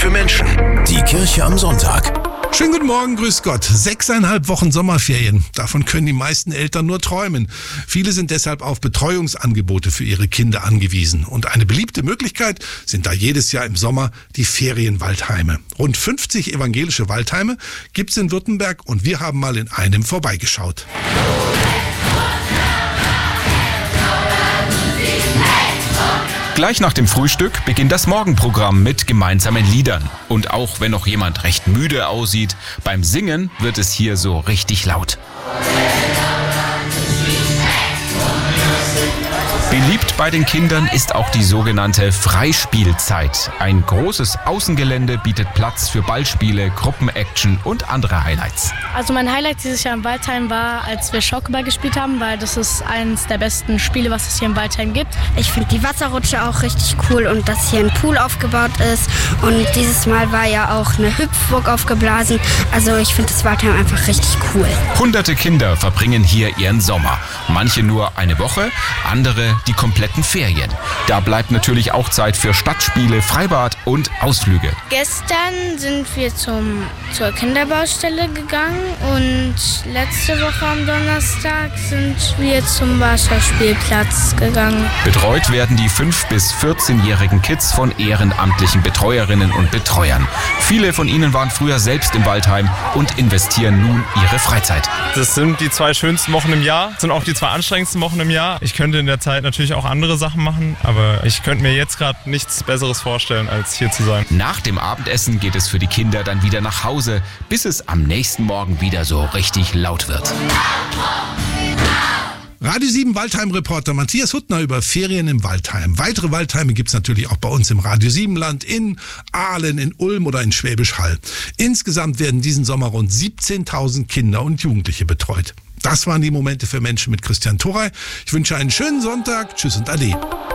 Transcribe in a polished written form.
für Menschen. Die Kirche am Sonntag. Schönen guten Morgen, grüß Gott. 6,5 Wochen Sommerferien. Davon können die meisten Eltern nur träumen. Viele sind deshalb auf Betreuungsangebote für ihre Kinder angewiesen. Und eine beliebte Möglichkeit sind da jedes Jahr im Sommer die Ferienwaldheime. Rund 50 evangelische Waldheime gibt's in Württemberg und wir haben mal in einem vorbeigeschaut. Gleich nach dem Frühstück beginnt das Morgenprogramm mit gemeinsamen Liedern. Und auch wenn noch jemand recht müde aussieht, beim Singen wird es hier so richtig laut. Beliebt bei den Kindern ist auch die sogenannte Freispielzeit. Ein großes Außengelände bietet Platz für Ballspiele, Gruppenaction und andere Highlights. Also mein Highlight dieses Jahr im Waldheim war, als wir Schockball gespielt haben, weil das ist eines der besten Spiele, was es hier im Waldheim gibt. Ich finde die Wasserrutsche auch richtig cool und dass hier ein Pool aufgebaut ist. Und dieses Mal war ja auch eine Hüpfburg aufgeblasen. Also ich finde das Waldheim einfach richtig cool. Hunderte Kinder verbringen hier ihren Sommer. Manche nur eine Woche, andere die kompletten Ferien. Da bleibt natürlich auch Zeit für Stadtspiele, Freibad und Ausflüge. Gestern sind wir zur Kinderbaustelle gegangen und letzte Woche am Donnerstag sind wir zum Wasserspielplatz gegangen. Betreut werden die 5- bis 14-jährigen Kids von ehrenamtlichen Betreuerinnen und Betreuern. Viele von ihnen waren früher selbst im Waldheim und investieren nun ihre Freizeit. Das sind die 2 schönsten Wochen im Jahr, das sind auch die 2 anstrengendsten Wochen im Jahr. Ich könnte in der Zeit natürlich auch andere Sachen machen, aber ich könnte mir jetzt gerade nichts Besseres vorstellen, als hier zu sein. Nach dem Abendessen geht es für die Kinder dann wieder nach Hause, bis es am nächsten Morgen wieder so richtig laut wird. Radio 7 Waldheim-Reporter Matthias Huttner über Ferien im Waldheim. Weitere Waldheime gibt's natürlich auch bei uns im Radio 7 Land, in Aalen, in Ulm oder in Schwäbisch Hall. Insgesamt werden diesen Sommer rund 17.000 Kinder und Jugendliche betreut. Das waren die Momente für Menschen mit Christian Thorey. Ich wünsche einen schönen Sonntag. Tschüss und Ade.